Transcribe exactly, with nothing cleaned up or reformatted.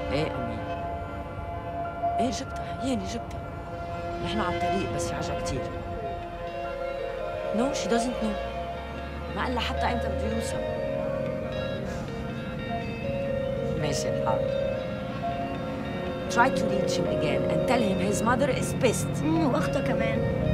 ايه امي، ايه جبتها هيني جبتها. نحن على الطريق بس في عجقة كتير. نو شي doesn't know. ما قال لها حتى امتى بده يوصل. ماشي الحال. Try to reach him again and tell him his mother is pissed. امم واختها كمان.